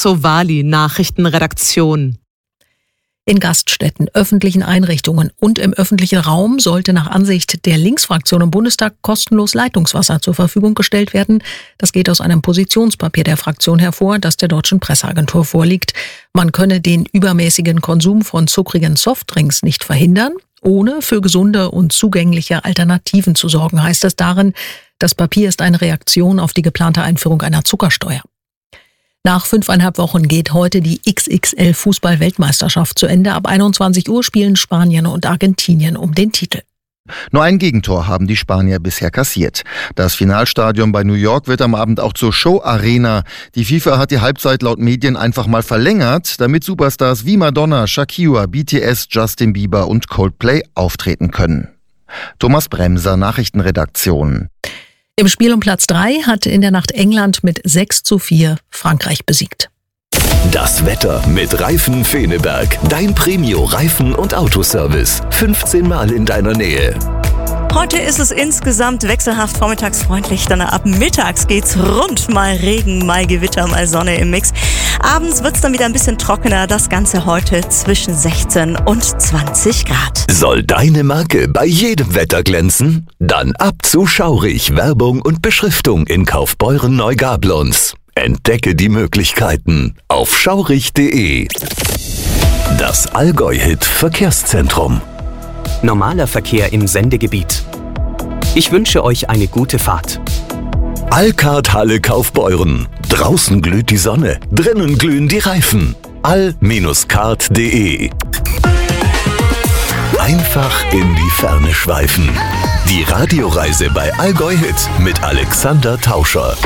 Sowali, Nachrichtenredaktion. In Gaststätten, öffentlichen Einrichtungen und im öffentlichen Raum sollte nach Ansicht der Linksfraktion im Bundestag kostenlos Leitungswasser zur Verfügung gestellt werden. Das geht aus einem Positionspapier der Fraktion hervor, das der Deutschen Presseagentur vorliegt. Man könne den übermäßigen Konsum von zuckrigen Softdrinks nicht verhindern, ohne für gesunde und zugängliche Alternativen zu sorgen, heißt es darin. Das Papier ist eine Reaktion auf die geplante Einführung einer Zuckersteuer. Nach 5,5 Wochen geht heute die XXL-Fußball-Weltmeisterschaft zu Ende. Ab 21 Uhr spielen Spanien und Argentinien um den Titel. Nur ein Gegentor haben die Spanier bisher kassiert. Das Finalstadion bei New York wird am Abend auch zur Show-Arena. Die FIFA hat die Halbzeit laut Medien einfach mal verlängert, damit Superstars wie Madonna, Shakira, BTS, Justin Bieber und Coldplay auftreten können. Thomas Bremser, Nachrichtenredaktion. Im Spiel um Platz 3 hat in der Nacht England mit 6:4 Frankreich besiegt. Das Wetter mit Reifen Feneberg. Dein Premio-Reifen- und Autoservice. 15 Mal in deiner Nähe. Heute ist es insgesamt wechselhaft vormittags freundlich, dann ab mittags geht's rund, mal Regen, mal Gewitter, mal Sonne im Mix. Abends wird's dann wieder ein bisschen trockener, das Ganze heute zwischen 16 und 20 Grad. Soll deine Marke bei jedem Wetter glänzen? Dann ab zu Schaurig, Werbung und Beschriftung in Kaufbeuren-Neugablonz. Entdecke die Möglichkeiten auf schaurig.de. Das Allgäu-Hit Verkehrszentrum. Normaler Verkehr im Sendegebiet. Ich wünsche euch eine gute Fahrt. Alcard Halle Kaufbeuren. Draußen glüht die Sonne, drinnen glühen die Reifen. all-card.de. Einfach in die Ferne schweifen. Die Radioreise bei Allgäu Hit mit Alexander Tauscher.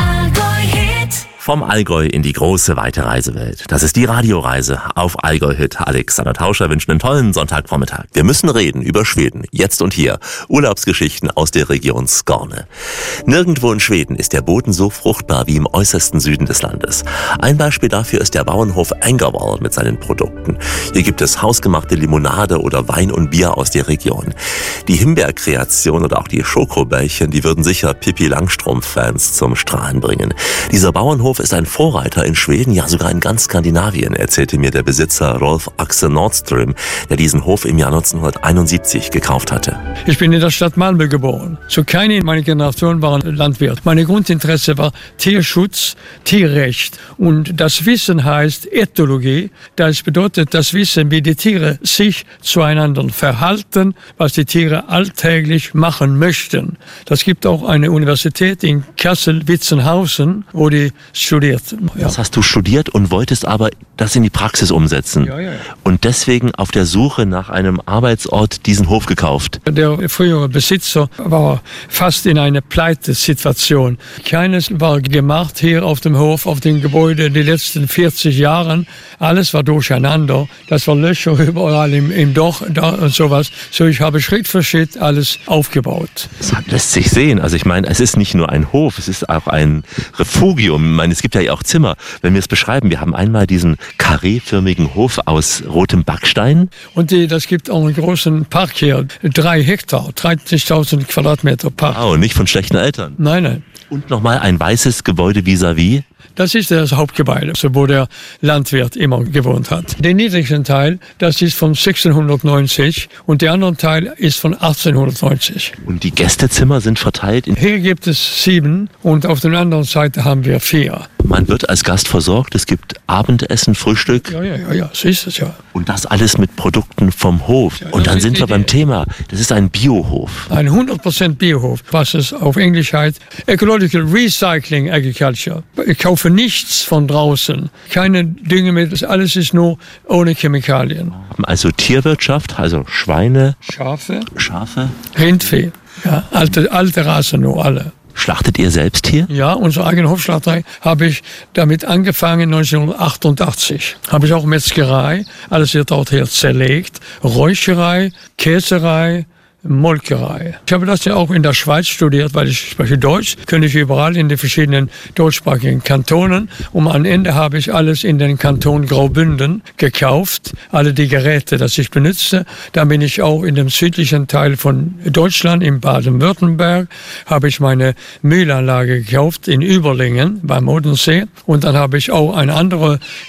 Vom Allgäu in die große, weite Reisewelt. Das ist die Radioreise auf Allgäu Hit. Alexander Tauscher wünscht einen tollen Sonntagvormittag. Wir müssen reden über Schweden, jetzt und hier. Urlaubsgeschichten aus der Region Skåne. Nirgendwo in Schweden ist der Boden so fruchtbar wie im äußersten Süden des Landes. Ein Beispiel dafür ist der Bauernhof Ängervall mit seinen Produkten. Hier gibt es hausgemachte Limonade oder Wein und Bier aus der Region. Die Himbeerkreation oder auch die Schokobällchen, die würden sicher Pippi Langstrumpf-Fans zum Strahlen bringen. Dieser Bauernhof ist ein Vorreiter in Schweden, ja sogar in ganz Skandinavien, erzählte mir der Besitzer Rolf Axel Nordström, der diesen Hof im Jahr 1971 gekauft hatte. Ich bin in der Stadt Malmö geboren. So keine in meiner Generation waren Landwirt. Mein Grundinteresse war Tierschutz, Tierrecht und das Wissen heißt Ethologie. Das bedeutet das Wissen, wie die Tiere sich zueinander verhalten, was die Tiere alltäglich machen möchten. Das gibt auch eine Universität in Kassel-Witzenhausen, wo die studiert. Ja. Das hast du studiert und wolltest aber das in die Praxis umsetzen. Ja. Und deswegen auf der Suche nach einem Arbeitsort diesen Hof gekauft. Der frühere Besitzer war fast in einer Pleitesituation. Keines war gemacht hier auf dem Hof, auf dem Gebäude die letzten 40 Jahre. Alles war durcheinander. Das war Löcher überall im Dach da und sowas. So, ich habe Schritt für Schritt alles aufgebaut. Das lässt sich sehen. Also ich meine, es ist nicht nur ein Hof, es ist auch ein Refugium. Ich meine, es gibt ja auch Zimmer. Wenn wir es beschreiben, wir haben einmal diesen karréförmigen Hof aus rotem Backstein. Und das gibt auch einen großen Park hier, 3 Hektar, 30.000 Quadratmeter Park. Oh, nicht von schlechten Eltern. Nein. Und nochmal ein weißes Gebäude vis-à-vis. Das ist das Hauptgebäude, wo der Landwirt immer gewohnt hat. Der niedrigste Teil, das ist von 1690 und der andere Teil ist von 1890. Und die Gästezimmer sind verteilt? Hier gibt es 7 und auf der anderen Seite haben wir 4. Man wird als Gast versorgt, es gibt Abendessen, Frühstück. Ja, so ist es ja. Und das alles mit Produkten vom Hof. Ja, und dann sind wir beim Thema, das ist ein Biohof. Ein 100% Biohof, was es auf Englisch heißt, Ecological Recycling Agriculture. Ich kaufe nichts von draußen, keine Düngemittel, alles ist nur ohne Chemikalien. Also Tierwirtschaft, also Schweine, Schafe, Rindvieh. Ja, alte Rasse nur alle. Schlachtet ihr selbst hier? Ja, unsere eigene Hofschlachterei habe ich damit angefangen 1988. Habe ich auch Metzgerei, alles wird dort hier zerlegt, Räucherei, Käserei, Molkerei. Ich habe das ja auch in der Schweiz studiert, weil ich spreche Deutsch, könnte ich überall in den verschiedenen deutschsprachigen Kantonen. Und am Ende habe ich alles in den Kanton Graubünden gekauft, alle die Geräte, das ich benutze. Dann bin ich auch in dem südlichen Teil von Deutschland, in Baden-Württemberg, habe ich meine Mühlanlage gekauft in Überlingen beim Odensee. Und dann habe ich auch eine andere